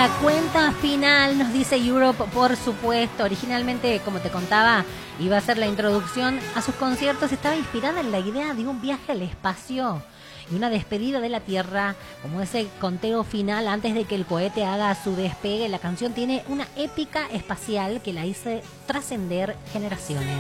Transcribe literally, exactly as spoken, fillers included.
la cuenta final, nos dice Europe, por supuesto. Originalmente, como te contaba, iba a ser la introducción a sus conciertos. Estaba inspirada en la idea de un viaje al espacio y una despedida de la Tierra, como ese conteo final antes de que el cohete haga su despegue. La canción tiene una épica espacial que la hizo trascender generaciones.